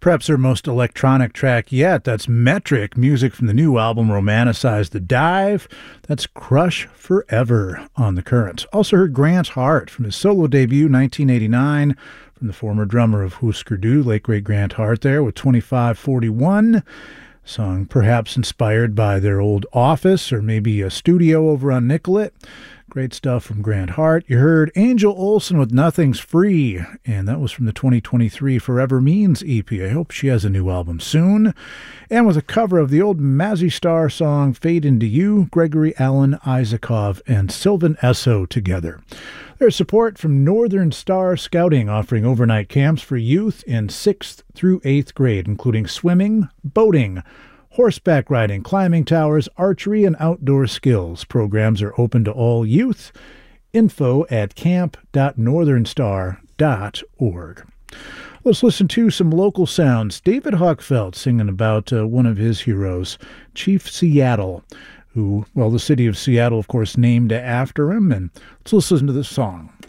perhaps their most electronic track yet. That's Metric, music from the new album Romanticize the Dive. That's Crush Forever on The Currents. Also heard Grant Hart from his solo debut, 1989, from the former drummer of Husker Du, late great Grant Hart there, with 2541. Song perhaps inspired by their old office or maybe a studio over on Nicollet. Great stuff from Grant Hart. You heard Angel Olsen with Nothing's Free, and that was from the 2023 Forever Means EP. I hope she has a new album soon. And with a cover of the old Mazzy Star song Fade Into You, Gregory Alan Isakov and Sylvan Esso together. There's support from Northern Star Scouting, offering overnight camps for youth in 6th through 8th grade, including swimming, boating, horseback riding, climbing towers, archery, and outdoor skills. Programs are open to all youth. Info at camp.northernstar.org. Let's listen to some local sounds. David Hochfeld singing about one of his heroes, Chief Seattle, who, well, the city of Seattle, of course, named after him. And let's listen to this song.